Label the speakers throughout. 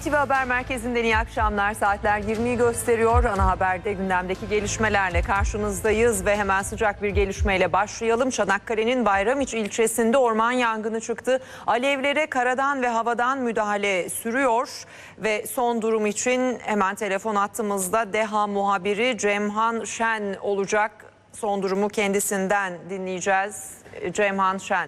Speaker 1: NTV Haber Merkezi'nden iyi akşamlar. Saatler 20'yi gösteriyor. Ana haberde gündemdeki gelişmelerle karşınızdayız ve hemen sıcak bir gelişmeyle başlayalım. Çanakkale'nin Bayramiç ilçesinde orman yangını çıktı. Alevlere karadan ve havadan müdahale sürüyor ve son durum için hemen telefon hattımızda DEHA muhabiri Cemhan Şen olacak. Son durumu kendisinden dinleyeceğiz. Cemhan Şen.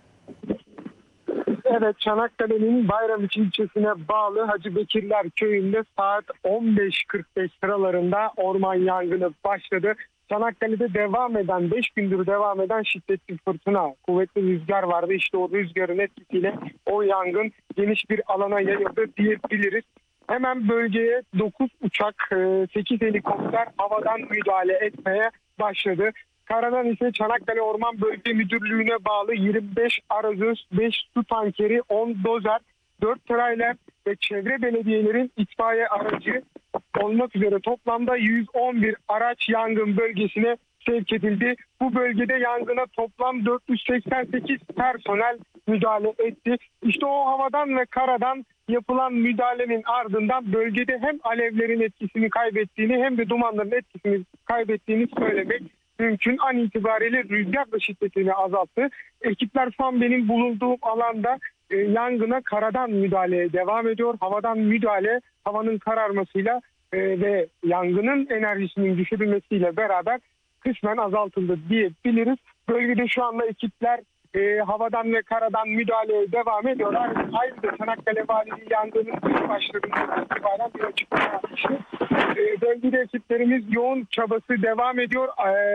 Speaker 2: Evet, Çanakkale'nin Bayramiç ilçesine bağlı Hacı Bekirler köyünde saat 15.45 sıralarında orman yangını başladı. Çanakkale'de 5 gündür devam eden şiddetli fırtına, kuvvetli rüzgar vardı. İşte o rüzgarın etkisiyle o yangın geniş bir alana yayıldı diyebiliriz. Hemen bölgeye 9 uçak, 8 helikopter havadan müdahale etmeye başladı. Karadan ise Çanakkale Orman Bölge Müdürlüğü'ne bağlı 25 arazöz, 5 su tankeri, 10 dozer, 4 trailer ve çevre belediyelerin itfaiye aracı olmak üzere toplamda 111 araç yangın bölgesine sevk edildi. Bu bölgede yangına toplam 488 personel müdahale etti. İşte o havadan ve karadan yapılan müdahalenin ardından bölgede hem alevlerin etkisini kaybettiğini hem de dumanların etkisini kaybettiğini söylemek mümkün. An itibariyle rüzgar da şiddetini azalttı. Ekipler şu an benim bulunduğum alanda yangına karadan müdahaleye devam ediyor. Havadan müdahale havanın kararmasıyla ve yangının enerjisinin düşürülmesiyle beraber kısmen azaltıldı diyebiliriz. Bölgede şu anda ekipler havadan ve karadan müdahaleye devam ediyorlar. Ayrıca Çanakkale Valiliği yangının başladığından itibaren bir açıklama yapmıştı. Bölgede ekiplerimiz yoğun çabası devam ediyor.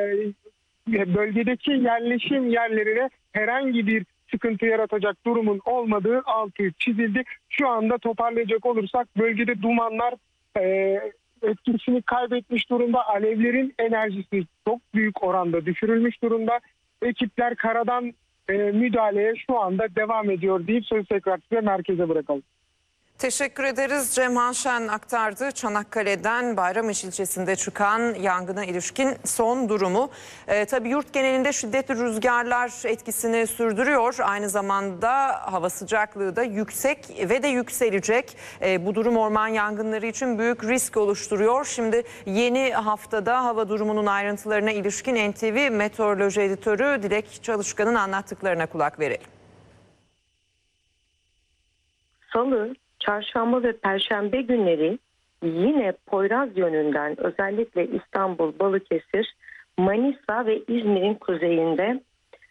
Speaker 2: Bölgedeki yerleşim yerlerine herhangi bir sıkıntı yaratacak durumun olmadığı altı çizildi. Şu anda toparlayacak olursak bölgede dumanlar etkisini kaybetmiş durumda. Alevlerin enerjisi çok büyük oranda düşürülmüş durumda. Ekipler karadan müdahaleye şu anda devam ediyor deyip sözü tekrar size merkeze bırakalım.
Speaker 1: Teşekkür ederiz. Cemhan Şen aktardı Çanakkale'den Bayramiç ilçesinde çıkan yangına ilişkin son durumu. Tabii yurt genelinde şiddetli rüzgarlar etkisini sürdürüyor. Aynı zamanda hava sıcaklığı da yüksek ve de yükselecek. Bu durum orman yangınları için büyük risk oluşturuyor. Şimdi yeni haftada hava durumunun ayrıntılarına ilişkin NTV Meteoroloji Editörü Dilek Çalışkan'ın anlattıklarına kulak verelim.
Speaker 3: Salı, Çarşamba ve Perşembe günleri yine Poyraz yönünden özellikle İstanbul, Balıkesir, Manisa ve İzmir'in kuzeyinde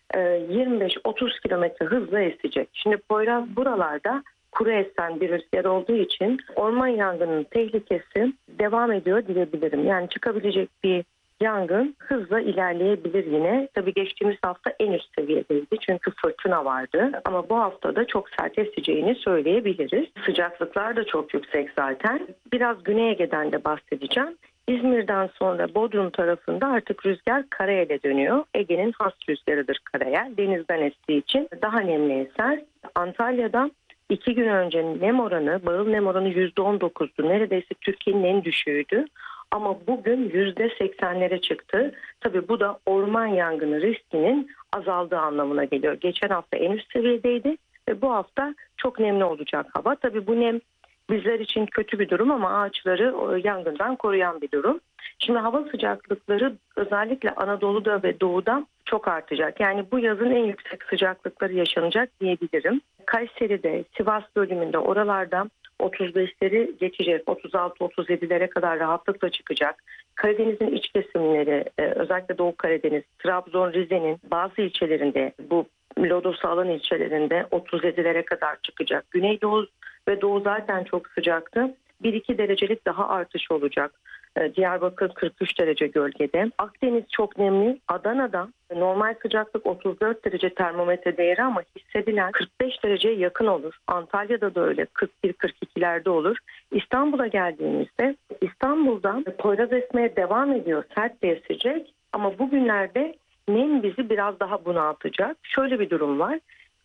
Speaker 3: 25-30 kilometre hızla esecek. Şimdi Poyraz buralarda kuru esen bir rüzgar olduğu için orman yangının tehlikesi devam ediyor diyebilirim. Yani çıkabilecek bir yangın hızla ilerleyebilir yine. Tabii geçtiğimiz hafta en üst seviyedeydi çünkü fırtına vardı. Ama bu hafta da çok sert eseceğini söyleyebiliriz. Sıcaklıklar da çok yüksek zaten. Biraz Güney Ege'den de bahsedeceğim. İzmir'den sonra Bodrum tarafında artık rüzgar karayele dönüyor. Ege'nin has rüzgarıdır karayel. Denizden estiği için daha nemli eser. Antalya'da 2 gün önce nem oranı, bağıl nem oranı %19'du. Neredeyse Türkiye'nin en düşüğüydü. Ama bugün %80'lere çıktı. Tabii bu da orman yangını riskinin azaldığı anlamına geliyor. Geçen hafta en üst seviyedeydi ve bu hafta çok nemli olacak hava. Tabii bu nem bizler için kötü bir durum ama ağaçları yangından koruyan bir durum. Şimdi hava sıcaklıkları özellikle Anadolu'da ve Doğu'da çok artacak. Yani bu yazın en yüksek sıcaklıkları yaşanacak diyebilirim. Kayseri'de, Sivas bölümünde oralarda 35'leri geçecek, 36-37'lere kadar rahatlıkla çıkacak. Karadeniz'in iç kesimleri, özellikle Doğu Karadeniz, Trabzon, Rize'nin bazı ilçelerinde, bu lodosu alan ilçelerinde 37'lere kadar çıkacak. Güneydoğu ve Doğu zaten çok sıcaktı. 1-2 derecelik daha artış olacak. Diyarbakır 43 derece gölgede. Akdeniz çok nemli. Adana'da normal sıcaklık 34 derece termometre değeri ama hissedilen 45 dereceye yakın olur. Antalya'da da öyle 41-42'lerde olur. İstanbul'a geldiğimizde İstanbul'da Poyraz esmeye devam ediyor. Sert de esecek ama bugünlerde nem bizi biraz daha bunaltacak. Şöyle bir durum var.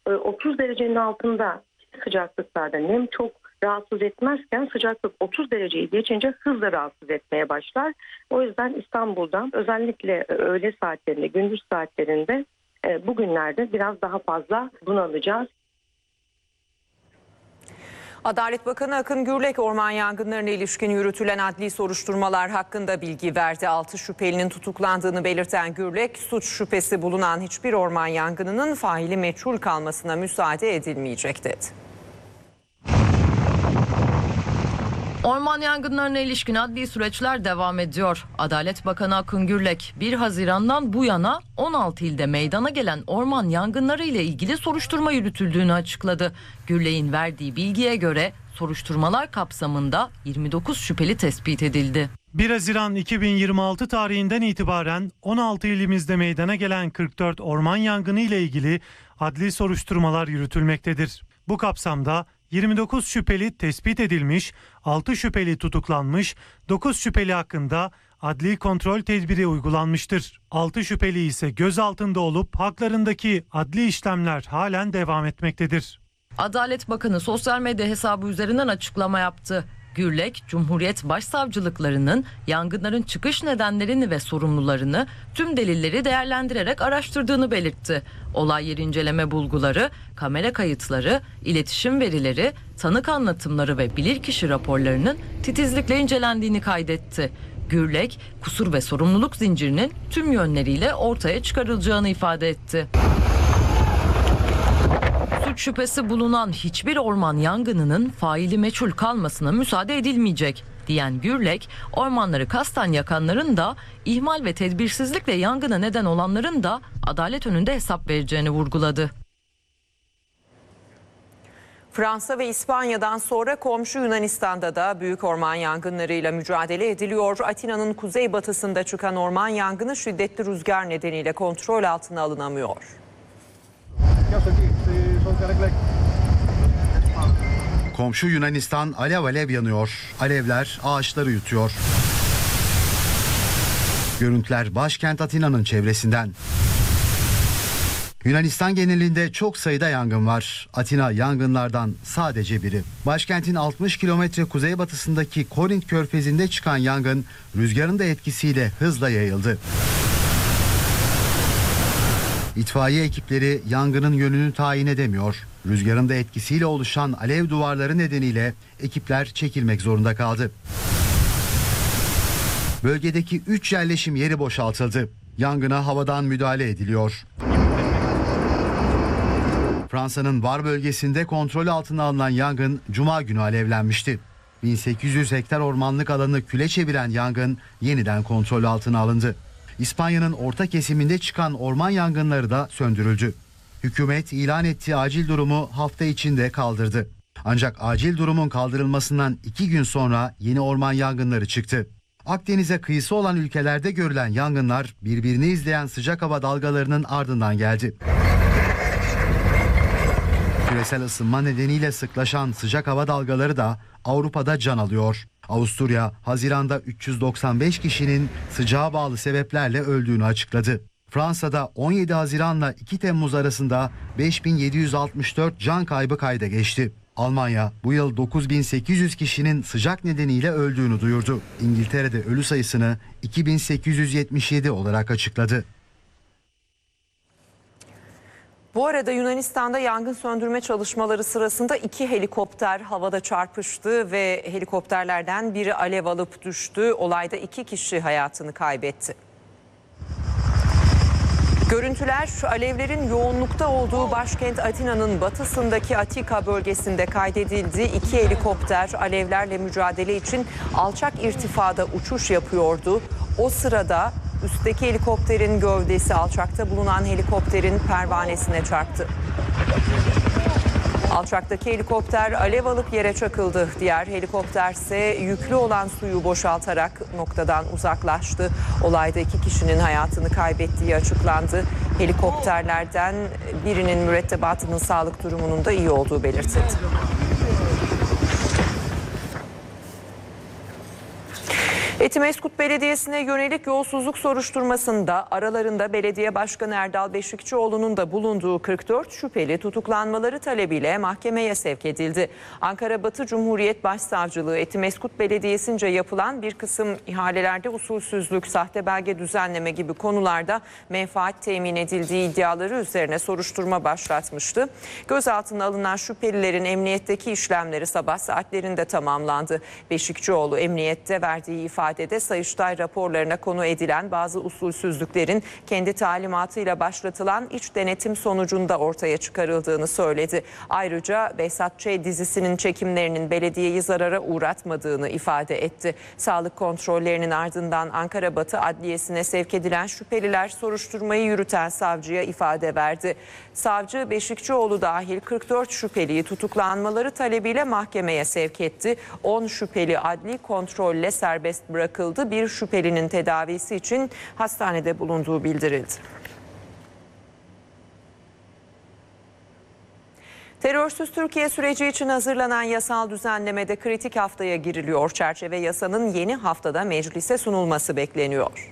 Speaker 3: 30 derecenin altında sıcaklıklarda nem çok rahatsız etmezken sıcaklık 30 dereceyi geçince hızla rahatsız etmeye başlar. O yüzden İstanbul'da özellikle öğle saatlerinde, gündüz saatlerinde bugünlerde biraz daha fazla bunalacağız.
Speaker 1: Adalet Bakanı Akın Gürlek orman yangınlarına ilişkin yürütülen adli soruşturmalar hakkında bilgi verdi. 6 şüphelinin tutuklandığını belirten Gürlek, suç şüphesi bulunan hiçbir orman yangınının faili meçhul kalmasına müsaade edilmeyecek dedi.
Speaker 4: Orman yangınlarına ilişkin adli süreçler devam ediyor. Adalet Bakanı Akın Gürlek 1 Haziran'dan bu yana 16 ilde meydana gelen orman yangınları ile ilgili soruşturma yürütüldüğünü açıkladı. Gürlek'in verdiği bilgiye göre soruşturmalar kapsamında 29 şüpheli tespit edildi.
Speaker 5: 1 Haziran 2026 tarihinden itibaren 16 ilimizde meydana gelen 44 orman yangını ile ilgili adli soruşturmalar yürütülmektedir. Bu kapsamda 29 şüpheli tespit edilmiş, 6 şüpheli tutuklanmış, 9 şüpheli hakkında adli kontrol tedbiri uygulanmıştır. 6 şüpheli ise gözaltında olup haklarındaki adli işlemler halen devam etmektedir.
Speaker 4: Adalet Bakanı sosyal medya hesabı üzerinden açıklama yaptı. Gürlek, Cumhuriyet Başsavcılıklarının yangınların çıkış nedenlerini ve sorumlularını tüm delilleri değerlendirerek araştırdığını belirtti. Olay yeri inceleme bulguları, kamera kayıtları, iletişim verileri, tanık anlatımları ve bilirkişi raporlarının titizlikle incelendiğini kaydetti. Gürlek, kusur ve sorumluluk zincirinin tüm yönleriyle ortaya çıkarılacağını ifade etti. Suç şüphesi bulunan hiçbir orman yangınının faili meçhul kalmasına müsaade edilmeyecek diyen Gürlek, ormanları kasten yakanların da ihmal ve tedbirsizlikle yangına neden olanların da adalet önünde hesap vereceğini vurguladı.
Speaker 1: Fransa ve İspanya'dan sonra komşu Yunanistan'da da büyük orman yangınlarıyla mücadele ediliyor. Atina'nın kuzeybatısında çıkan orman yangını şiddetli rüzgar nedeniyle kontrol altına alınamıyor.
Speaker 6: Komşu Yunanistan alev alev yanıyor. Alevler ağaçları yutuyor. Görüntüler başkent Atina'nın çevresinden. Yunanistan genelinde çok sayıda yangın var. Atina yangınlardan sadece biri. Başkentin 60 kilometre kuzeybatısındaki Korint Körfezi'nde çıkan yangın rüzgarın da etkisiyle hızla yayıldı. İtfaiye ekipleri yangının yönünü tayin edemiyor. Rüzgarın da etkisiyle oluşan alev duvarları nedeniyle ekipler çekilmek zorunda kaldı. Bölgedeki 3 yerleşim yeri boşaltıldı. Yangına havadan müdahale ediliyor. Fransa'nın Var bölgesinde kontrol altına alınan yangın Cuma günü alevlenmişti. 1800 hektar ormanlık alanı küle çeviren yangın yeniden kontrol altına alındı. İspanya'nın orta kesiminde çıkan orman yangınları da söndürüldü. Hükümet ilan ettiği acil durumu hafta içinde kaldırdı. Ancak acil durumun kaldırılmasından 2 gün sonra yeni orman yangınları çıktı. Akdeniz'e kıyısı olan ülkelerde görülen yangınlar birbirini izleyen sıcak hava dalgalarının ardından geldi. Küresel ısınma nedeniyle sıklaşan sıcak hava dalgaları da Avrupa'da can alıyor. Avusturya, Haziran'da 395 kişinin sıcağa bağlı sebeplerle öldüğünü açıkladı. Fransa'da 17 Haziran'la 2 Temmuz arasında 5764 can kaybı kayda geçti. Almanya bu yıl 9800 kişinin sıcak nedeniyle öldüğünü duyurdu. İngiltere'de ölü sayısını 2877 olarak açıkladı.
Speaker 1: Bu arada Yunanistan'da yangın söndürme çalışmaları sırasında 2 helikopter havada çarpıştı ve helikopterlerden biri alev alıp düştü. Olayda 2 kişi hayatını kaybetti. Görüntüler alevlerin yoğunlukta olduğu başkent Atina'nın batısındaki Atika bölgesinde kaydedildi. 2 helikopter alevlerle mücadele için alçak irtifada uçuş yapıyordu. O sırada üstteki helikopterin gövdesi alçakta bulunan helikopterin pervanesine çarptı. Alçaktaki helikopter alev alıp yere çakıldı. Diğer helikopter ise yüklü olan suyu boşaltarak noktadan uzaklaştı. Olayda 2 kişinin hayatını kaybettiği açıklandı. Helikopterlerden birinin mürettebatının sağlık durumunun da iyi olduğu belirtildi. Etimesgut Belediyesi'ne yönelik yolsuzluk soruşturmasında aralarında Belediye Başkanı Erdal Beşikçioğlu'nun da bulunduğu 44 şüpheli tutuklanmaları talebiyle mahkemeye sevk edildi. Ankara Batı Cumhuriyet Başsavcılığı Etimesgut Belediyesi'nce yapılan bir kısım ihalelerde usulsüzlük, sahte belge düzenleme gibi konularda menfaat temin edildiği iddiaları üzerine soruşturma başlatmıştı. Gözaltına alınan şüphelilerin emniyetteki işlemleri sabah saatlerinde tamamlandı. Beşikçioğlu emniyette verdiği ifadede Sayıştay raporlarına konu edilen bazı usulsüzlüklerin kendi talimatıyla başlatılan iç denetim sonucunda ortaya çıkarıldığını söyledi. Ayrıca Behzat Ç. dizisinin çekimlerinin belediyeyi zarara uğratmadığını ifade etti. Sağlık kontrollerinin ardından Ankara Batı Adliyesi'ne sevk edilen şüpheliler soruşturmayı yürüten savcıya ifade verdi. Savcı Beşikçioğlu dahil 44 şüpheliyi tutuklanmaları talebiyle mahkemeye sevk etti. 10 şüpheli adli kontrolle serbest bırakıldı. Bir şüphelinin tedavisi için hastanede bulunduğu bildirildi. Terörsüz Türkiye süreci için hazırlanan yasal düzenlemede kritik haftaya giriliyor. Çerçeve yasanın yeni haftada meclise sunulması bekleniyor.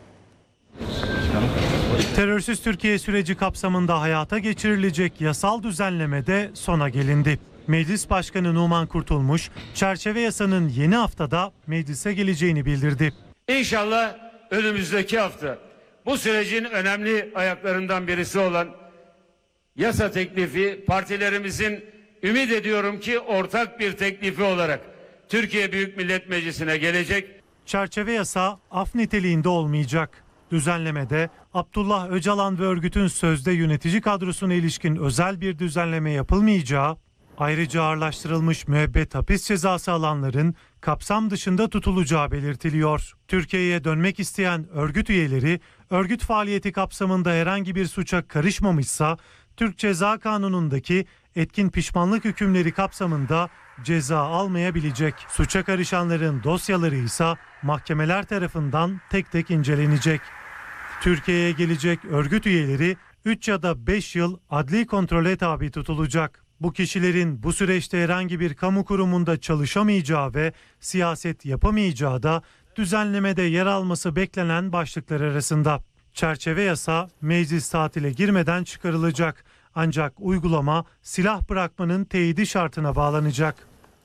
Speaker 5: Terörsüz Türkiye süreci kapsamında hayata geçirilecek yasal düzenlemede sona gelindi. Meclis Başkanı Numan Kurtulmuş, çerçeve yasanın yeni haftada meclise geleceğini bildirdi.
Speaker 7: İnşallah önümüzdeki hafta bu sürecin önemli ayaklarından birisi olan yasa teklifi partilerimizin ümit ediyorum ki ortak bir teklifi olarak Türkiye Büyük Millet Meclisi'ne gelecek.
Speaker 5: Çerçeve yasa af niteliğinde olmayacak. Düzenlemede Abdullah Öcalan ve örgütün sözde yönetici kadrosuna ilişkin özel bir düzenleme yapılmayacağı, ayrıca ağırlaştırılmış müebbet hapis cezası alanların kapsam dışında tutulacağı belirtiliyor. Türkiye'ye dönmek isteyen örgüt üyeleri örgüt faaliyeti kapsamında herhangi bir suça karışmamışsa Türk Ceza Kanunu'ndaki etkin pişmanlık hükümleri kapsamında ceza almayabilecek. Suça karışanların dosyaları ise mahkemeler tarafından tek tek incelenecek. Türkiye'ye gelecek örgüt üyeleri 3 ya da 5 yıl adli kontrole tabi tutulacak. Bu kişilerin bu süreçte herhangi bir kamu kurumunda çalışamayacağı ve siyaset yapamayacağı da düzenlemede yer alması beklenen başlıklar arasında. Çerçeve yasa meclis tatile girmeden çıkarılacak. Ancak uygulama silah bırakmanın teyidi şartına bağlanacak.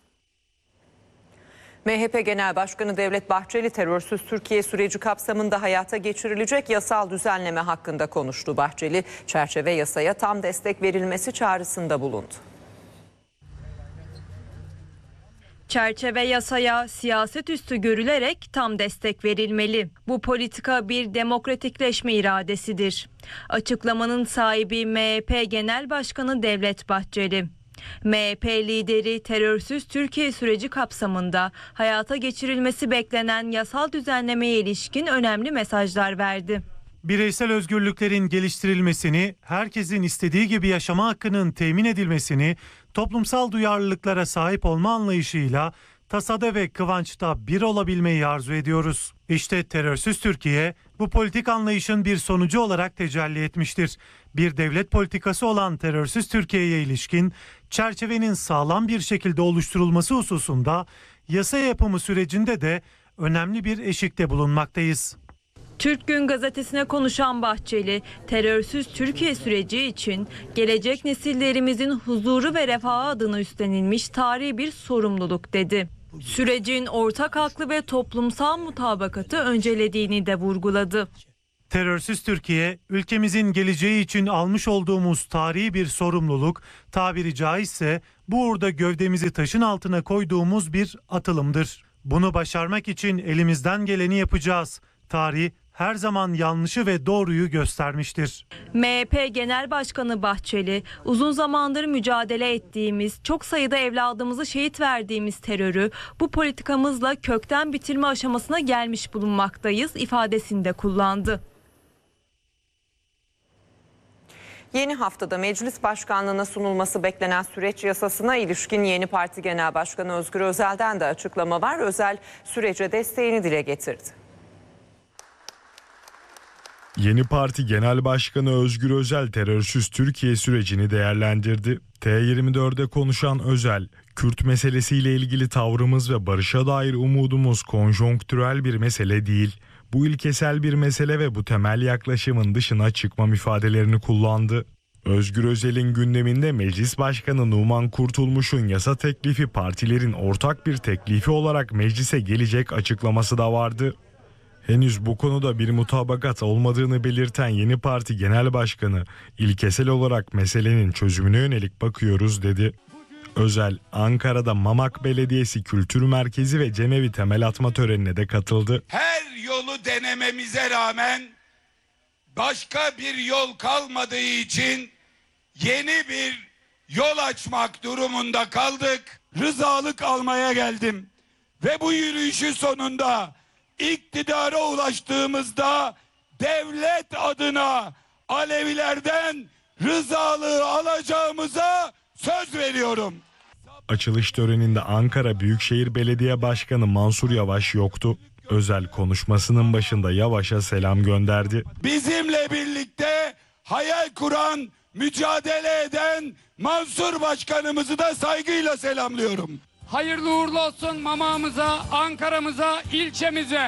Speaker 1: MHP Genel Başkanı Devlet Bahçeli terörsüz Türkiye süreci kapsamında hayata geçirilecek yasal düzenleme hakkında konuştu. Bahçeli, çerçeve yasaya tam destek verilmesi çağrısında bulundu.
Speaker 8: Çerçeve yasaya siyaset üstü görülerek tam destek verilmeli. Bu politika bir demokratikleşme iradesidir. Açıklamanın sahibi MHP Genel Başkanı Devlet Bahçeli. MHP lideri terörsüz Türkiye süreci kapsamında hayata geçirilmesi beklenen yasal düzenlemeye ilişkin önemli mesajlar verdi.
Speaker 5: Bireysel özgürlüklerin geliştirilmesini, herkesin istediği gibi yaşama hakkının temin edilmesini, toplumsal duyarlılıklara sahip olma anlayışıyla tasada ve kıvançta bir olabilmeyi arzu ediyoruz. İşte terörsüz Türkiye bu politik anlayışın bir sonucu olarak tecelli etmiştir. Bir devlet politikası olan terörsüz Türkiye'ye ilişkin çerçevenin sağlam bir şekilde oluşturulması hususunda yasa yapımı sürecinde de önemli bir eşikte bulunmaktayız.
Speaker 8: Türk Gün Gazetesi'ne konuşan Bahçeli, terörsüz Türkiye süreci için gelecek nesillerimizin huzuru ve refahı adına üstlenilmiş tarihi bir sorumluluk dedi. Sürecin ortak haklı ve toplumsal mutabakatı öncelediğini de vurguladı.
Speaker 5: Terörsüz Türkiye, ülkemizin geleceği için almış olduğumuz tarihi bir sorumluluk, tabiri caizse bu uğurda gövdemizi taşın altına koyduğumuz bir atılımdır. Bunu başarmak için elimizden geleni yapacağız. Tarih her zaman yanlışı ve doğruyu göstermiştir.
Speaker 8: MHP Genel Başkanı Bahçeli, uzun zamandır mücadele ettiğimiz, çok sayıda evladımızı şehit verdiğimiz terörü bu politikamızla kökten bitirme aşamasına gelmiş bulunmaktayız ifadesini de kullandı.
Speaker 1: Yeni haftada meclis başkanlığına sunulması beklenen süreç yasasına ilişkin yeni parti genel başkanı Özgür Özel'den de açıklama var. Özel sürece desteğini dile getirdi.
Speaker 9: Yeni Parti Genel Başkanı Özgür Özel terörsüz Türkiye sürecini değerlendirdi. T24'de konuşan Özel, Kürt meselesiyle ilgili tavrımız ve barışa dair umudumuz konjonktürel bir mesele değil. Bu ilkesel bir mesele ve bu temel yaklaşımın dışına çıkmam ifadelerini kullandı. Özgür Özel'in gündeminde Meclis Başkanı Numan Kurtulmuş'un yasa teklifi partilerin ortak bir teklifi olarak meclise gelecek açıklaması da vardı. Henüz bu konuda bir mutabakat olmadığını belirten Yeni Parti Genel Başkanı, ilkesel olarak meselenin çözümüne yönelik bakıyoruz dedi. Özel, Ankara'da Mamak Belediyesi Kültür Merkezi ve Cemevi temel atma törenine de katıldı.
Speaker 10: Her yolu denememize rağmen başka bir yol kalmadığı için yeni bir yol açmak durumunda kaldık. Rızalık almaya geldim ve bu yürüyüşün sonunda iktidara ulaştığımızda devlet adına Alevilerden rızalığı alacağımıza söz veriyorum.
Speaker 9: Açılış töreninde Ankara Büyükşehir Belediye Başkanı Mansur Yavaş yoktu. Özel konuşmasının başında Yavaş'a selam gönderdi.
Speaker 10: Bizimle birlikte hayal kuran, mücadele eden Mansur Başkanımızı da saygıyla selamlıyorum.
Speaker 11: Hayırlı uğurlu olsun Mamağımıza, Ankara'mıza, ilçemize.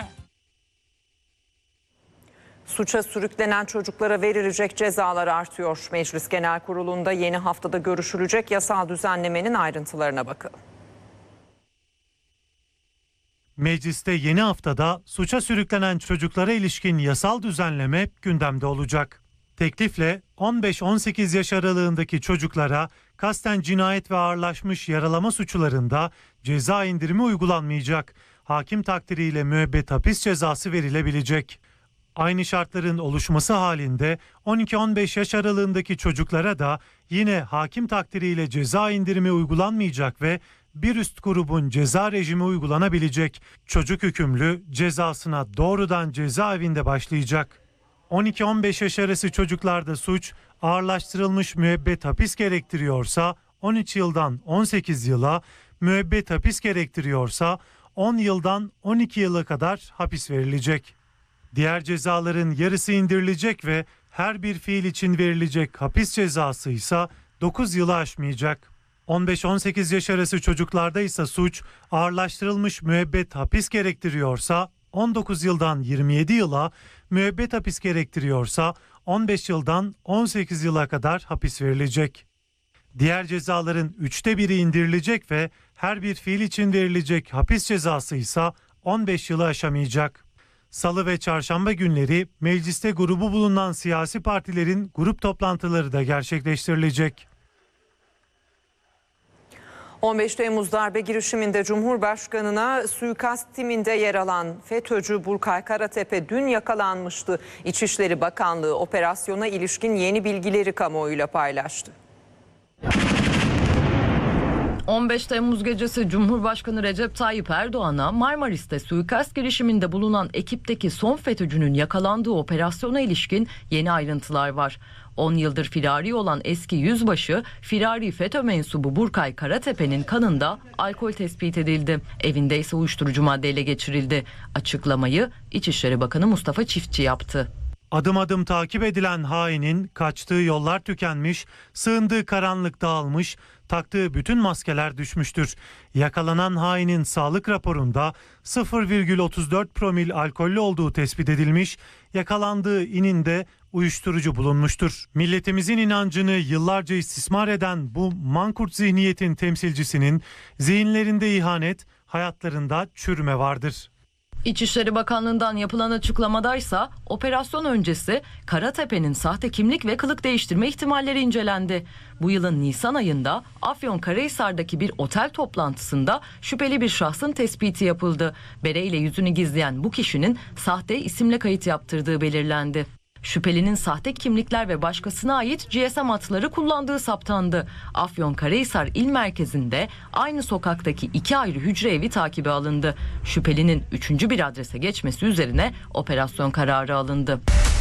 Speaker 1: Suça sürüklenen çocuklara verilecek cezalar artıyor. Meclis Genel Kurulu'nda yeni haftada görüşülecek yasal düzenlemenin ayrıntılarına bakalım.
Speaker 5: Mecliste yeni haftada suça sürüklenen çocuklara ilişkin yasal düzenleme gündemde olacak. Teklifle 15-18 yaş aralığındaki çocuklara kasten cinayet ve ağırlaşmış yaralama suçlarında ceza indirimi uygulanmayacak. Hakim takdiriyle müebbet hapis cezası verilebilecek. Aynı şartların oluşması halinde 12-15 yaş aralığındaki çocuklara da yine hakim takdiriyle ceza indirimi uygulanmayacak ve bir üst grubun ceza rejimi uygulanabilecek. Çocuk hükümlü cezasına doğrudan cezaevinde başlayacak. 12-15 yaş arası çocuklarda suç ağırlaştırılmış müebbet hapis gerektiriyorsa 13 yıldan 18 yıla, müebbet hapis gerektiriyorsa 10 yıldan 12 yıla kadar hapis verilecek. Diğer cezaların yarısı indirilecek ve her bir fiil için verilecek hapis cezası ise 9 yılı aşmayacak. 15-18 yaş arası çocuklarda ise suç ağırlaştırılmış müebbet hapis gerektiriyorsa 19 yıldan 27 yıla, müebbet hapis gerektiriyorsa 15 yıldan 18 yıla kadar hapis verilecek. Diğer cezaların 1/3 indirilecek ve her bir fiil için verilecek hapis cezası ise 15 yılı aşamayacak. Salı ve çarşamba günleri mecliste grubu bulunan siyasi partilerin grup toplantıları da gerçekleştirilecek.
Speaker 1: 15 Temmuz darbe girişiminde Cumhurbaşkanı'na suikast timinde yer alan FETÖ'cü Burkay Karatepe dün yakalanmıştı. İçişleri Bakanlığı operasyona ilişkin yeni bilgileri kamuoyuyla paylaştı.
Speaker 4: 15 Temmuz gecesi Cumhurbaşkanı Recep Tayyip Erdoğan'a Marmaris'te suikast girişiminde bulunan ekipteki son FETÖ'cünün yakalandığı operasyona ilişkin yeni ayrıntılar var. 10 yıldır firari olan eski yüzbaşı, firari FETÖ mensubu Burkay Karatepe'nin kanında alkol tespit edildi. Evinde ise uyuşturucu madde ele geçirildi. Açıklamayı İçişleri Bakanı Mustafa Çiftçi yaptı.
Speaker 5: Adım adım takip edilen hainin kaçtığı yollar tükenmiş, sığındığı karanlık dağılmış, taktığı bütün maskeler düşmüştür. Yakalanan hainin sağlık raporunda 0,34 promil alkollü olduğu tespit edilmiş, yakalandığı ininde uyuşturucu bulunmuştur. Milletimizin inancını yıllarca istismar eden bu mankurt zihniyetin temsilcisinin zihinlerinde ihanet, hayatlarında çürüme vardır.
Speaker 4: İçişleri Bakanlığı'ndan yapılan açıklamadaysa operasyon öncesi Karatepe'nin sahte kimlik ve kılık değiştirme ihtimalleri incelendi. Bu yılın Nisan ayında Afyonkarahisar'daki bir otel toplantısında şüpheli bir şahsın tespiti yapıldı. Bereyle yüzünü gizleyen bu kişinin sahte isimle kayıt yaptırdığı belirlendi. Şüphelinin sahte kimlikler ve başkasına ait GSM hatları kullandığı saptandı. Afyonkarahisar İl Merkezi'nde aynı sokaktaki 2 ayrı hücre evi takibe alındı. Şüphelinin 3. bir adrese geçmesi üzerine operasyon kararı alındı.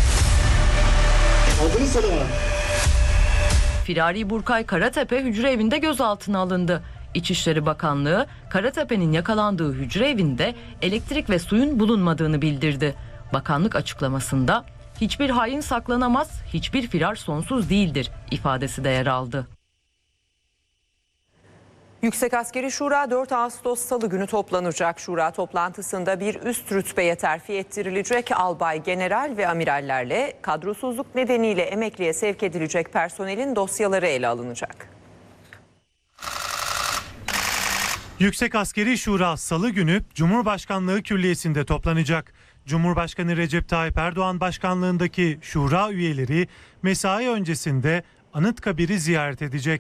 Speaker 4: Firari Burkay Karatepe hücre evinde gözaltına alındı. İçişleri Bakanlığı Karatepe'nin yakalandığı hücre evinde elektrik ve suyun bulunmadığını bildirdi. Bakanlık açıklamasında Hiçbir hain saklanamaz, hiçbir firar sonsuz değildir ifadesi de yer aldı.
Speaker 1: Yüksek Askeri Şura 4 Ağustos Salı günü toplanacak. Şura toplantısında bir üst rütbeye terfi ettirilecek albay, general ve amirallerle kadrosuzluk nedeniyle emekliye sevk edilecek personelin dosyaları ele alınacak.
Speaker 5: Yüksek Askeri Şura Salı günü Cumhurbaşkanlığı Külliyesi'nde toplanacak. Cumhurbaşkanı Recep Tayyip Erdoğan başkanlığındaki şura üyeleri mesai öncesinde Anıtkabir'i ziyaret edecek.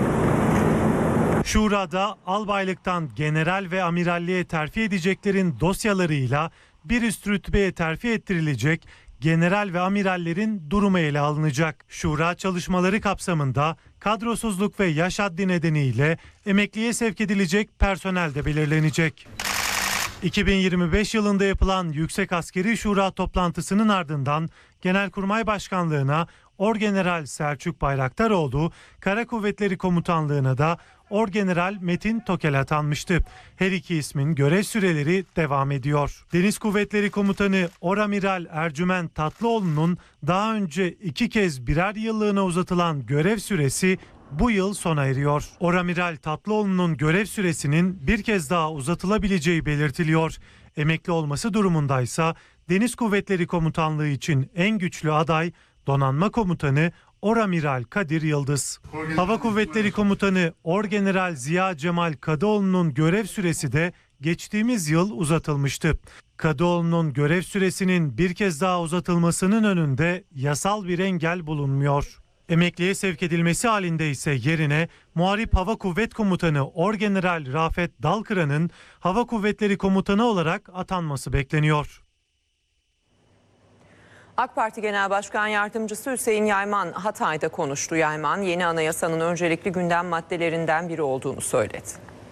Speaker 5: Şurada albaylıktan general ve amiralliğe terfi edeceklerin dosyalarıyla bir üst rütbeye terfi ettirilecek general ve amirallerin durumu ele alınacak. Şura çalışmaları kapsamında kadrosuzluk ve yaş haddi nedeniyle emekliye sevk edilecek personel de belirlenecek. 2025 yılında yapılan Yüksek Askeri Şura toplantısının ardından Genelkurmay Başkanlığı'na Orgeneral Selçuk Bayraktaroğlu, Kara Kuvvetleri Komutanlığı'na da Orgeneral Metin Tokel atanmıştı. Her iki ismin görev süreleri devam ediyor. Deniz Kuvvetleri Komutanı Oramiral Ercüment Tatlıoğlu'nun daha önce 2 kez birer yıllığına uzatılan görev süresi bu yıl sona eriyor. Oramiral Tatlıoğlu'nun görev süresinin bir kez daha uzatılabileceği belirtiliyor. Emekli olması durumundaysa Deniz Kuvvetleri Komutanlığı için en güçlü aday Donanma Komutanı Oramiral Kadir Yıldız. Hava Kuvvetleri Komutanı Orgeneral Ziya Cemal Kadıoğlu'nun görev süresi de geçtiğimiz yıl uzatılmıştı. Kadıoğlu'nun görev süresinin bir kez daha uzatılmasının önünde yasal bir engel bulunmuyor. Emekliye sevk edilmesi halinde ise yerine Muharip Hava Kuvvet Komutanı Orgeneral Rafet Dalkıran'ın Hava Kuvvetleri Komutanı olarak atanması bekleniyor.
Speaker 1: AK Parti Genel Başkan Yardımcısı Hüseyin Yayman Hatay'da konuştu. Yayman, yeni anayasanın öncelikli gündem maddelerinden biri olduğunu söyledi.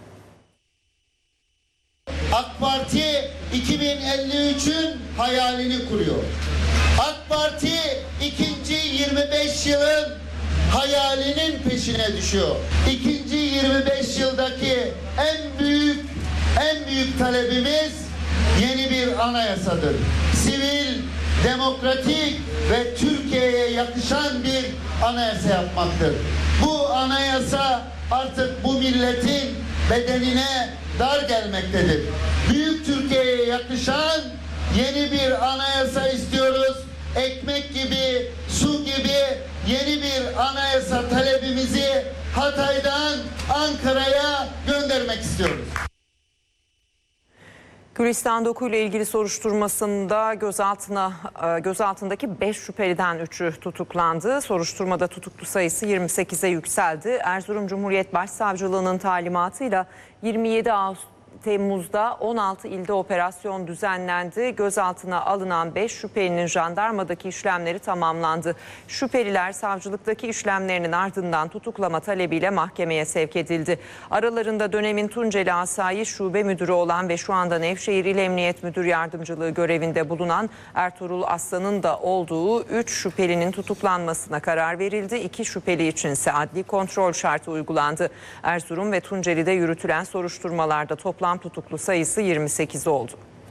Speaker 12: AK Parti 2053'ün hayalini kuruyor. AK Parti ikinci 25 yılın hayalinin peşine düşüyor. İkinci 25 yıldaki en büyük talebimiz yeni bir anayasadır. Sivil, demokratik ve Türkiye'ye yakışan bir anayasa yapmaktır. Bu anayasa artık bu milletin bedenine dar gelmektedir. Büyük Türkiye'ye yakışan yeni bir anayasa istiyoruz. Ekmek gibi, su gibi yeni bir anayasa talebimizi Hatay'dan Ankara'ya göndermek istiyoruz.
Speaker 1: Gülistan Doku ile ilgili soruşturmasında gözaltındaki 5 şüpheliden 3'ü tutuklandı. Soruşturmada tutuklu sayısı 28'e yükseldi. Erzurum Cumhuriyet Başsavcılığı'nın talimatıyla 27 Temmuz'da 16 ilde operasyon düzenlendi. Gözaltına alınan 5 şüphelinin jandarmadaki işlemleri tamamlandı. Şüpheliler savcılıktaki işlemlerinin ardından tutuklama talebiyle mahkemeye sevk edildi. Aralarında dönemin Tunceli Asayiş Şube Müdürü olan ve şu anda Nevşehir İl Emniyet Müdür Yardımcılığı görevinde bulunan Ertuğrul Aslan'ın da olduğu 3 şüphelinin tutuklanmasına karar verildi. 2 şüpheli içinse adli kontrol şartı uygulandı. Erzurum ve Tunceli'de yürütülen soruşturmalarda toplam tutuklu sayısı 28 oldu.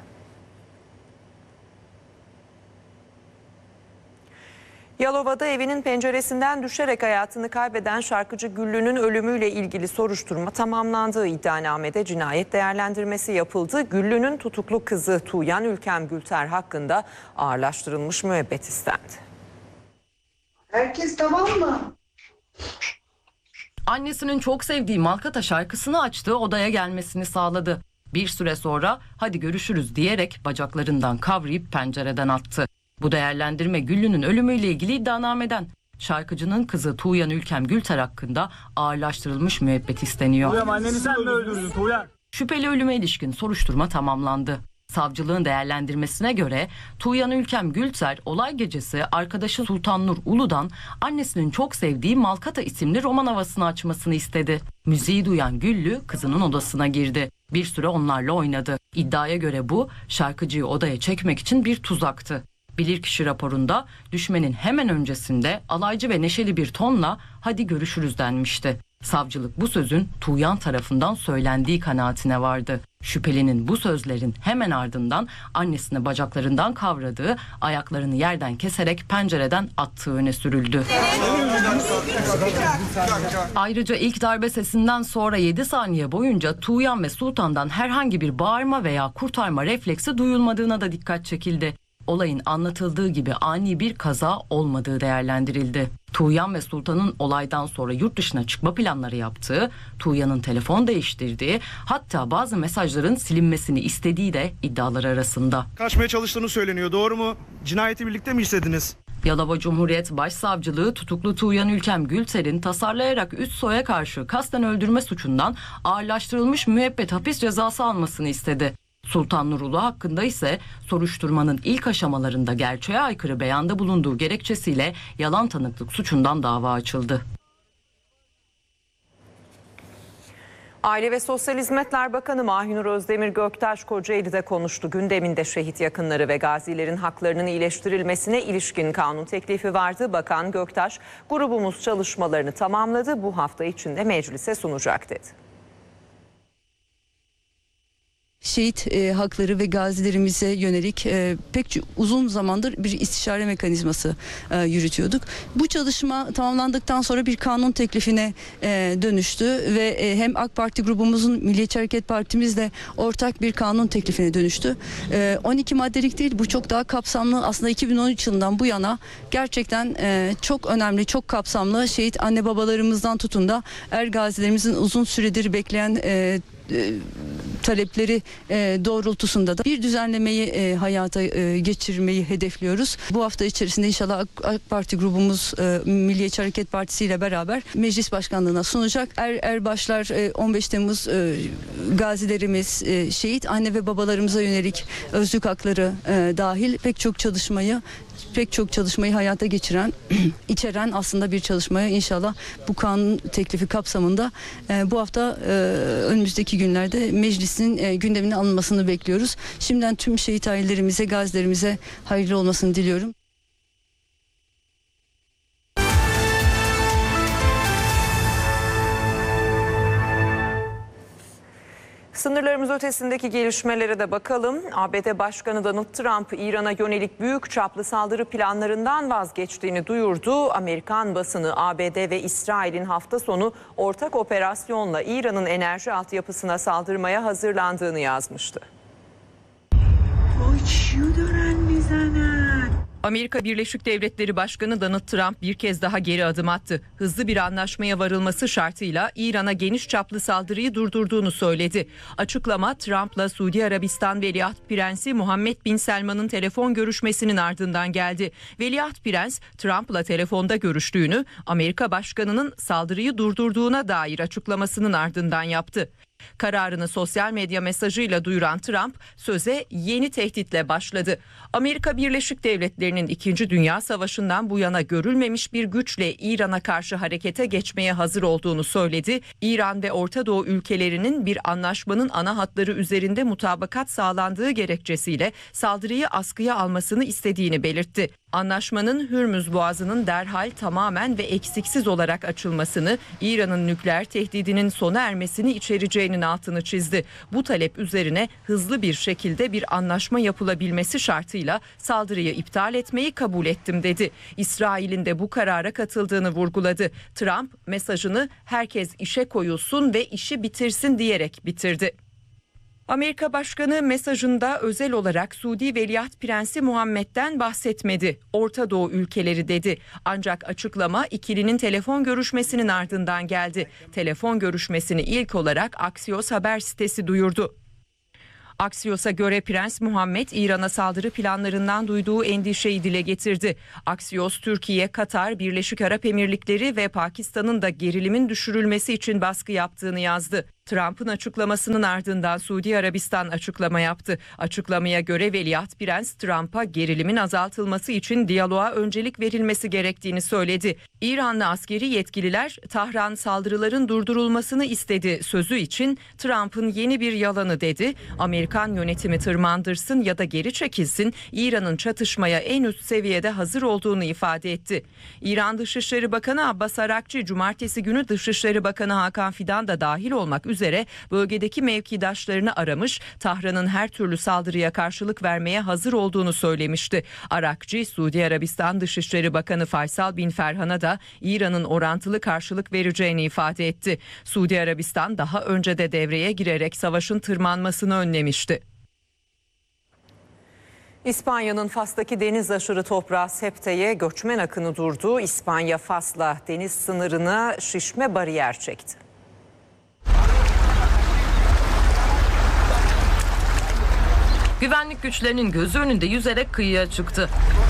Speaker 1: Yalova'da evinin penceresinden düşerek hayatını kaybeden şarkıcı Güllü'nün ölümüyle ilgili soruşturma tamamlandı. İddianamede cinayet değerlendirmesi yapıldı. Güllü'nün tutuklu kızı Tuğyan Ülkem Gülter hakkında ağırlaştırılmış müebbet istendi.
Speaker 13: Herkes tamam mı?
Speaker 4: Annesinin çok sevdiği Malkata şarkısını açtığı odaya gelmesini sağladı. Bir süre sonra hadi görüşürüz diyerek bacaklarından kavrayıp pencereden attı. Bu değerlendirme Güllü'nün ölümüyle ilgili iddianameden. Şarkıcının kızı Tuğyan Ülkem Gülter hakkında ağırlaştırılmış müebbet isteniyor.
Speaker 14: Tuğyan, anneni sen mi öldürdün Tuğyan?
Speaker 4: Şüpheli ölüme ilişkin soruşturma tamamlandı. Savcılığın değerlendirmesine göre Tuğyan Ülkem Gülter olay gecesi arkadaşı Sultan Nur Ulu'dan annesinin çok sevdiği Malkata isimli roman havasını açmasını istedi. Müziği duyan Güllü kızının odasına girdi. Bir süre onlarla oynadı. İddiaya göre bu şarkıcıyı odaya çekmek için bir tuzaktı. Bilirkişi raporunda düşmenin hemen öncesinde alaycı ve neşeli bir tonla hadi görüşürüz denmişti. Savcılık bu sözün Tuğyan tarafından söylendiği kanaatine vardı. Şüphelinin bu sözlerin hemen ardından annesini bacaklarından kavradığı, ayaklarını yerden keserek pencereden attığı öne sürüldü. Ayrıca ilk darbe sesinden sonra 7 saniye boyunca Tuğyan ve Sultan'dan herhangi bir bağırma veya kurtarma refleksi duyulmadığına da dikkat çekildi. Olayın anlatıldığı gibi ani bir kaza olmadığı değerlendirildi. Tuğyan ve Sultan'ın olaydan sonra yurt dışına çıkma planları yaptığı, Tuğyan'ın telefon değiştirdiği, hatta bazı mesajların silinmesini istediği de iddialar arasında.
Speaker 14: Kaçmaya çalıştığını söyleniyor. Doğru mu? Cinayeti birlikte mi işlediniz?
Speaker 4: Yalova Cumhuriyet Başsavcılığı tutuklu Tuğyan Ülkem Gülter'in tasarlayarak üst soya karşı kasten öldürme suçundan ağırlaştırılmış müebbet hapis cezası almasını istedi. Sultan Nurullah hakkında ise soruşturmanın ilk aşamalarında gerçeğe aykırı beyanda bulunduğu gerekçesiyle yalan tanıklık suçundan dava açıldı.
Speaker 1: Aile ve Sosyal Hizmetler Bakanı Mahinur Özdemir Göktaş Kocaeli'de konuştu. Gündeminde şehit yakınları ve gazilerin haklarının iyileştirilmesine ilişkin kanun teklifi vardı. Bakan Göktaş, grubumuz çalışmalarını tamamladı. Bu hafta içinde meclise sunacak dedi.
Speaker 15: Şehit hakları ve gazilerimize yönelik pek uzun zamandır bir istişare mekanizması yürütüyorduk. Bu çalışma tamamlandıktan sonra bir kanun teklifine dönüştü ve hem AK Parti grubumuzun Milliyetçi Hareket Partimizle ortak bir kanun teklifine dönüştü. 12 maddelik değil, bu çok daha kapsamlı. Aslında 2013 yılından bu yana gerçekten çok önemli, çok kapsamlı şehit anne babalarımızdan tutun da gazilerimizin uzun süredir bekleyen talepleri doğrultusunda da bir düzenlemeyi hayata geçirmeyi hedefliyoruz. Bu hafta içerisinde inşallah AK Parti grubumuz Milliyetçi Hareket Partisi ile beraber meclis başkanlığına sunacak. Erbaşlar 15 Temmuz gazilerimiz, şehit anne ve babalarımıza yönelik özlük hakları dahil pek çok çalışmayı hayata geçiren, içeren aslında bir çalışmaya inşallah bu kanun teklifi kapsamında bu hafta önümüzdeki günlerde meclisin gündemine alınmasını bekliyoruz. Şimdiden tüm şehit ailelerimize, gazilerimize hayırlı olmasını diliyorum.
Speaker 1: Sınırlarımız ötesindeki gelişmelere de bakalım. ABD Başkanı Donald Trump, İran'a yönelik büyük çaplı saldırı planlarından vazgeçtiğini duyurdu. Amerikan basını ABD ve İsrail'in hafta sonu ortak operasyonla İran'ın enerji altyapısına saldırmaya hazırlandığını yazmıştı. Amerika Birleşik Devletleri Başkanı Donald Trump bir kez daha geri adım attı. Hızlı bir anlaşmaya varılması şartıyla İran'a geniş çaplı saldırıyı durdurduğunu söyledi. Açıklama Trump'la Suudi Arabistan Veliaht Prensi Muhammed Bin Selman'ın telefon görüşmesinin ardından geldi. Veliaht Prens Trump'la telefonda görüştüğünü, Amerika Başkanı'nın saldırıyı durdurduğuna dair açıklamasının ardından yaptı. Kararını sosyal medya mesajıyla duyuran Trump söze yeni tehditle başladı. Amerika Birleşik Devletleri'nin 2. Dünya Savaşı'ndan bu yana görülmemiş bir güçle İran'a karşı harekete geçmeye hazır olduğunu söyledi. İran ve Orta Doğu ülkelerinin bir anlaşmanın ana hatları üzerinde mutabakat sağlandığı gerekçesiyle saldırıyı askıya almasını istediğini belirtti. Anlaşmanın Hürmüz Boğazı'nın derhal tamamen ve eksiksiz olarak açılmasını, İran'ın nükleer tehdidinin sona ermesini içereceğinin altını çizdi. Bu talep üzerine hızlı bir şekilde bir anlaşma yapılabilmesi şartıyla saldırıyı iptal etmeyi kabul ettim dedi. İsrail'in de bu karara katıldığını vurguladı. Trump mesajını herkes işe koyulsun ve işi bitirsin diyerek bitirdi. Amerika Başkanı mesajında özel olarak Suudi Veliaht Prensi Muhammed'den bahsetmedi. Orta Doğu ülkeleri dedi. Ancak açıklama ikilinin telefon görüşmesinin ardından geldi. Telefon görüşmesini ilk olarak Axios haber sitesi duyurdu. Axios'a göre Prens Muhammed İran'a saldırı planlarından duyduğu endişeyi dile getirdi. Axios, Türkiye, Katar, Birleşik Arap Emirlikleri ve Pakistan'ın da gerilimin düşürülmesi için baskı yaptığını yazdı. Trump'ın açıklamasının ardından Suudi Arabistan açıklama yaptı. Açıklamaya göre Veliaht Prens Trump'a gerilimin azaltılması için diyaloğa öncelik verilmesi gerektiğini söyledi. İranlı askeri yetkililer Tahran saldırıların durdurulmasını istedi sözü için Trump'ın yeni bir yalanı dedi. Amerikan yönetimi tırmandırsın ya da geri çekilsin, İran'ın çatışmaya en üst seviyede hazır olduğunu ifade etti. İran Dışişleri Bakanı Abbas Arakçı cumartesi günü Dışişleri Bakanı Hakan Fidan da dahil olmak üzere bölgedeki mevkidaşlarını aramış, Tahran'ın her türlü saldırıya karşılık vermeye hazır olduğunu söylemişti. Arakçı, Suudi Arabistan Dışişleri Bakanı Faysal bin Ferhan'a da İran'ın orantılı karşılık vereceğini ifade etti. Suudi Arabistan daha önce de devreye girerek savaşın tırmanmasını önlemişti. İspanya'nın Fas'taki deniz aşırı toprağı Septe'ye göçmen akını durdu. İspanya Fas'la deniz sınırına şişme bariyer çekti.
Speaker 4: Güvenlik güçlerinin gözü önünde yüzerek kıyıya çıktı.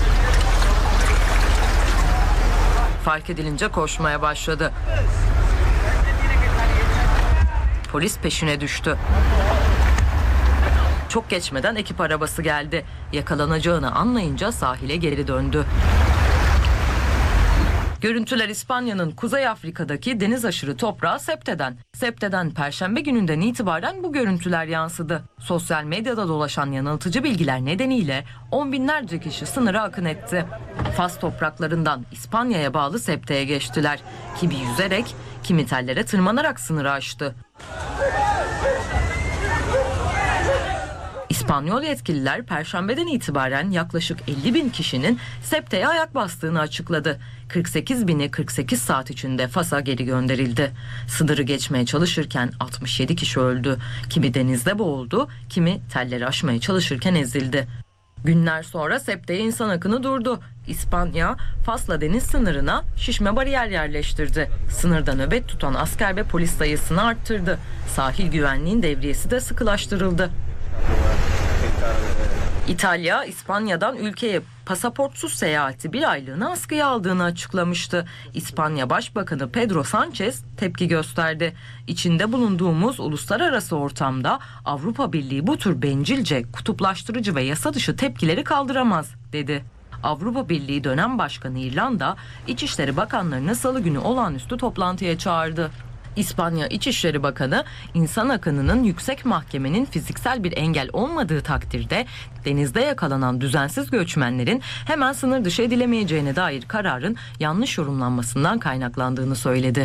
Speaker 4: Fark edilince koşmaya başladı. Polis peşine düştü. Çok geçmeden ekip arabası geldi. Yakalanacağını anlayınca sahile geri döndü. Görüntüler İspanya'nın Kuzey Afrika'daki deniz aşırı toprağı Septe'den. Septe'den Perşembe gününden itibaren bu görüntüler yansıdı. Sosyal medyada dolaşan yanıltıcı bilgiler nedeniyle on binlerce kişi sınıra akın etti. Fas topraklarından İspanya'ya bağlı Septe'ye geçtiler. Kimi yüzerek, kimi tellere tırmanarak sınırı aştı. İspanyol yetkililer Perşembeden itibaren yaklaşık 50 bin kişinin Septe'ye ayak bastığını açıkladı. 48 bini 48 saat içinde Fas'a geri gönderildi. Sınırı geçmeye çalışırken 67 kişi öldü. Kimi denizde boğuldu, kimi telleri aşmaya çalışırken ezildi. Günler sonra Septe'ye insan akını durdu. İspanya, Fas'la deniz sınırına şişme bariyer yerleştirdi. Sınırda nöbet tutan asker ve polis sayısını arttırdı. Sahil güvenliğin devriyesi de sıkılaştırıldı. İtalya, İspanya'dan ülkeye pasaportsuz seyahati bir aylığına askıya aldığını açıklamıştı. İspanya Başbakanı Pedro Sanchez tepki gösterdi. İçinde bulunduğumuz uluslararası ortamda Avrupa Birliği bu tür bencilce, kutuplaştırıcı ve yasa dışı tepkileri kaldıramaz, dedi. Avrupa Birliği dönem başkanı İrlanda, İçişleri Bakanlarını Salı günü olağanüstü toplantıya çağırdı. İspanya İçişleri Bakanı, insan akınının yüksek mahkemenin fiziksel bir engel olmadığı takdirde denizde yakalanan düzensiz göçmenlerin hemen sınır dışı edilemeyeceğine dair kararın yanlış yorumlanmasından kaynaklandığını söyledi.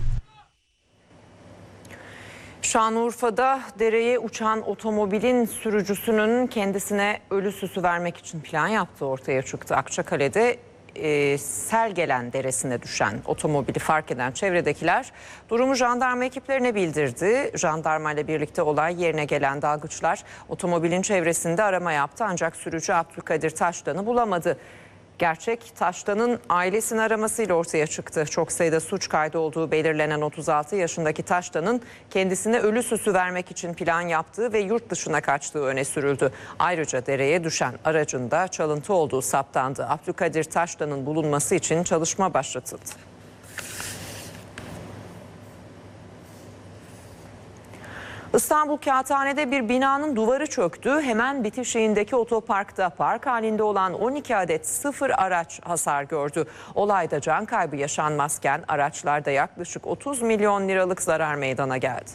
Speaker 1: Şanlıurfa'da dereye uçan otomobilin sürücüsünün kendisine ölü süsü vermek için plan yaptığı ortaya çıktı. Akçakale'de Selgelen Deresi'ne düşen otomobili fark eden çevredekiler durumu jandarma ekiplerine bildirdi. Jandarma ile birlikte olay yerine gelen dalgıçlar otomobilin çevresinde arama yaptı ancak sürücü Abdülkadir Taştan'ı bulamadı. Gerçek Taştan'ın ailesinin aramasıyla ortaya çıktı. Çok sayıda suç kaydı olduğu belirlenen 36 yaşındaki Taştan'ın kendisine ölü süsü vermek için plan yaptığı ve yurt dışına kaçtığı öne sürüldü. Ayrıca dereye düşen aracın da çalıntı olduğu saptandı. Abdülkadir Taştan'ın bulunması için çalışma başlatıldı. İstanbul Kağıthane'de bir binanın duvarı çöktü. Hemen bitişiğindeki otoparkta park halinde olan 12 adet sıfır araç hasar gördü. Olayda can kaybı yaşanmazken araçlarda yaklaşık 30 milyon liralık zarar meydana geldi.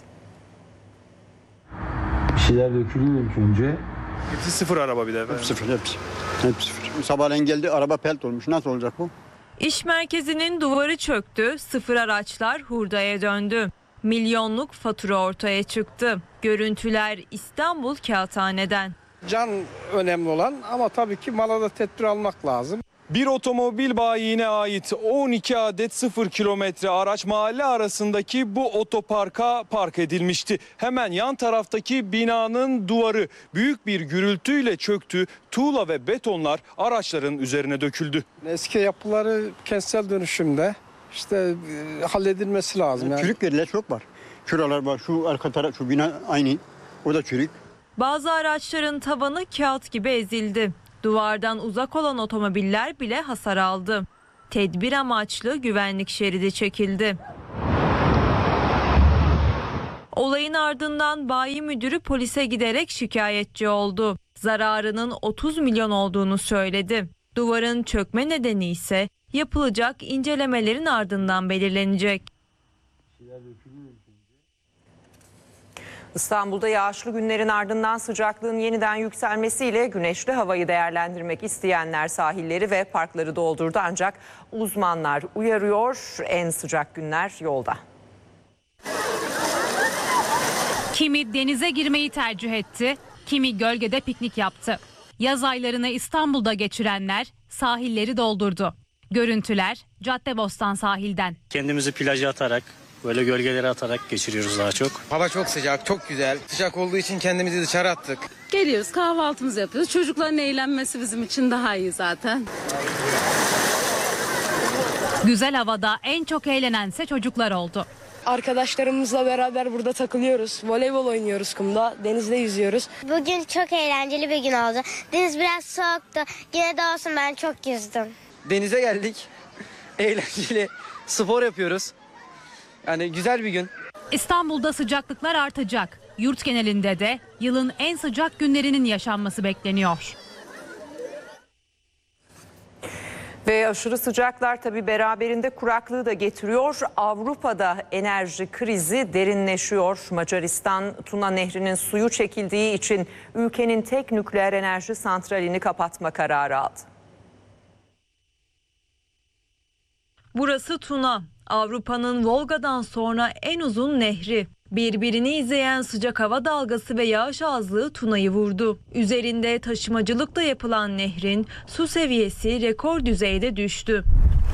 Speaker 16: Bir şeyler dökülüyor ilk önce.
Speaker 14: Hepsi sıfır araba bir de efendim.
Speaker 17: Sıfır hepsi. Hepsi sıfır. Sabahleyin geldi araba pelt olmuş. Nasıl olacak bu?
Speaker 8: İş merkezinin duvarı çöktü, sıfır araçlar hurdaya döndü. Milyonluk fatura ortaya çıktı. Görüntüler İstanbul Kağıthane'den.
Speaker 18: Can önemli olan ama tabii ki mala da tedbir almak lazım.
Speaker 19: Bir otomobil bayiine ait 12 adet 0 kilometre araç mahalle arasındaki bu otoparka park edilmişti. Hemen yan taraftaki binanın duvarı büyük bir gürültüyle çöktü. Tuğla ve betonlar araçların üzerine döküldü.
Speaker 18: Eski yapıları kentsel dönüşümde işte halledilmesi lazım. Yani.
Speaker 17: Çürük yerler çok var. Şuralar var, şu arka taraf, şu bina aynı. O da çürük.
Speaker 8: Bazı araçların tavanı kağıt gibi ezildi. Duvardan uzak olan otomobiller bile hasar aldı. Tedbir amaçlı güvenlik şeridi çekildi. Olayın ardından bayi müdürü polise giderek şikayetçi oldu. Zararının 30 milyon olduğunu söyledi. Duvarın çökme nedeni ise yapılacak incelemelerin ardından belirlenecek.
Speaker 1: İstanbul'da yağışlı günlerin ardından sıcaklığın yeniden yükselmesiyle güneşli havayı değerlendirmek isteyenler sahilleri ve parkları doldurdu. Ancak uzmanlar uyarıyor, en sıcak günler yolda.
Speaker 20: Kimi denize girmeyi tercih etti, kimi gölgede piknik yaptı. Yaz aylarını İstanbul'da geçirenler sahilleri doldurdu. Görüntüler Caddebostan sahilden.
Speaker 21: Kendimizi plaja atarak, böyle gölgelere atarak geçiriyoruz daha çok.
Speaker 22: Hava çok sıcak, çok güzel. Sıcak olduğu için kendimizi dışarı attık.
Speaker 23: Geliyoruz, kahvaltımızı yapıyoruz. Çocukların eğlenmesi bizim için daha iyi zaten.
Speaker 20: Güzel havada en çok eğlenense çocuklar oldu.
Speaker 24: Arkadaşlarımızla beraber burada takılıyoruz. Voleybol oynuyoruz kumda, denizde yüzüyoruz.
Speaker 25: Bugün çok eğlenceli bir gün oldu. Deniz biraz soğuktu. Yine de olsun, ben çok yüzdüm.
Speaker 22: Denize geldik. Eğlenceli spor yapıyoruz. Yani güzel bir gün.
Speaker 20: İstanbul'da sıcaklıklar artacak. Yurt genelinde de yılın en sıcak günlerinin yaşanması bekleniyor.
Speaker 1: Ve aşırı sıcaklar tabii beraberinde kuraklığı da getiriyor. Avrupa'da enerji krizi derinleşiyor. Macaristan Tuna Nehri'nin suyu çekildiği için ülkenin tek nükleer enerji santralini kapatma kararı aldı.
Speaker 8: Burası Tuna, Avrupa'nın Volga'dan sonra en uzun nehri. Birbirini izleyen sıcak hava dalgası ve yağış azlığı Tuna'yı vurdu. Üzerinde taşımacılıkla yapılan nehrin su seviyesi rekor düzeyde düştü.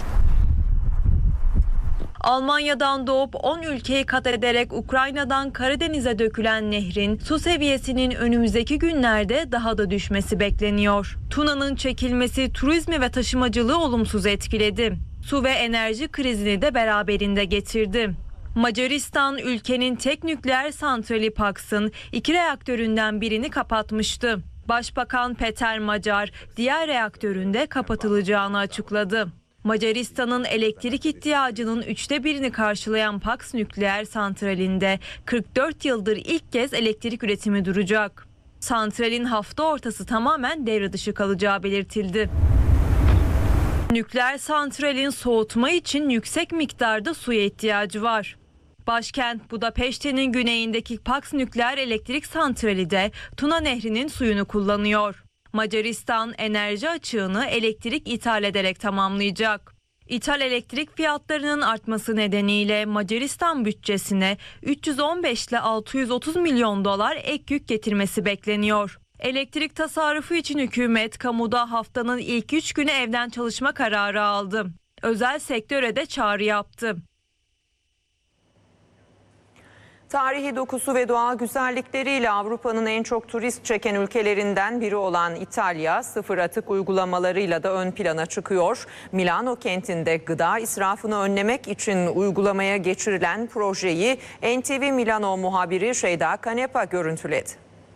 Speaker 8: Almanya'dan doğup 10 ülkeyi kat ederek Ukrayna'dan Karadeniz'e dökülen nehrin su seviyesinin önümüzdeki günlerde daha da düşmesi bekleniyor. Tuna'nın çekilmesi turizmi ve taşımacılığı olumsuz etkiledi. Su ve enerji krizini de beraberinde getirdi. Macaristan ülkenin tek nükleer santrali Paks'ın 2 reaktöründen birini kapatmıştı. Başbakan Peter Macar diğer reaktörün de kapatılacağını açıkladı. Macaristan'ın elektrik ihtiyacının 1/3'ünü karşılayan Paks nükleer santralinde 44 yıldır ilk kez elektrik üretimi duracak. Santralin hafta ortası tamamen devre dışı kalacağı belirtildi. Nükleer santralin soğutma için yüksek miktarda suya ihtiyacı var. Başkent Budapeşte'nin güneyindeki Paks nükleer elektrik santrali de Tuna Nehri'nin suyunu kullanıyor. Macaristan enerji açığını elektrik ithal ederek tamamlayacak. İthal elektrik fiyatlarının artması nedeniyle Macaristan bütçesine 315 ile 630 milyon dolar ek yük getirmesi bekleniyor. Elektrik tasarrufu için hükümet kamuda haftanın ilk 3 günü evden çalışma kararı aldı. Özel sektöre de çağrı yaptı.
Speaker 1: Tarihi dokusu ve doğal güzellikleriyle Avrupa'nın en çok turist çeken ülkelerinden biri olan İtalya, sıfır atık uygulamalarıyla da ön plana çıkıyor. Milano kentinde gıda israfını önlemek için uygulamaya geçirilen projeyi NTV Milano muhabiri Şeyda Kanepa görüntüledi.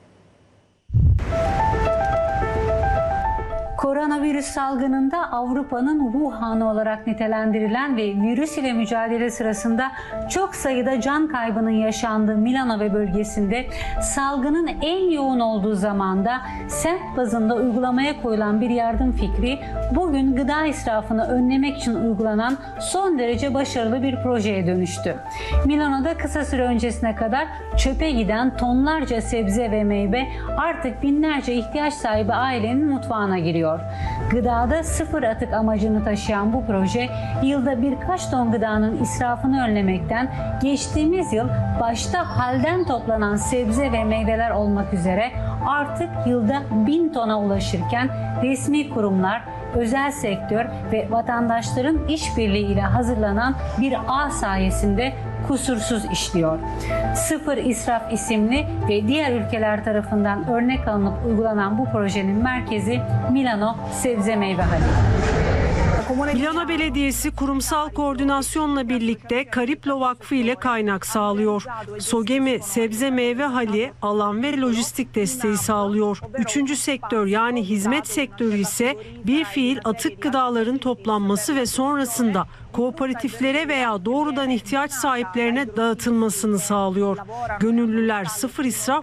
Speaker 26: Koronavirüs salgınında Avrupa'nın Wuhan'ı olarak nitelendirilen ve virüs ile mücadele sırasında çok sayıda can kaybının yaşandığı Milano ve bölgesinde salgının en yoğun olduğu zamanda semt bazında uygulamaya koyulan bir yardım fikri bugün gıda israfını önlemek için uygulanan son derece başarılı bir projeye dönüştü. Milano'da kısa süre öncesine kadar çöpe giden tonlarca sebze ve meyve artık binlerce ihtiyaç sahibi ailenin mutfağına giriyor. Gıdada sıfır atık amacını taşıyan bu proje yılda birkaç ton gıdanın israfını önlemekten geçtiğimiz yıl başta halden toplanan sebze ve meyveler olmak üzere artık yılda 1000 tona ulaşırken resmi kurumlar, özel sektör ve vatandaşların işbirliğiyle hazırlanan bir ağ sayesinde kusursuz işliyor. Sıfır İsraf isimli ve diğer ülkeler tarafından örnek alınıp uygulanan bu projenin merkezi Milano Sebze Meyve Hali.
Speaker 2: Milano Belediyesi kurumsal koordinasyonla birlikte Kariplo Vakfı ile kaynak sağlıyor. SOGEM'i sebze meyve hali, alan ve lojistik desteği sağlıyor. Üçüncü sektör yani hizmet sektörü ise bir fiil atık gıdaların toplanması ve sonrasında kooperatiflere veya doğrudan ihtiyaç sahiplerine dağıtılmasını sağlıyor. Gönüllüler sıfır israf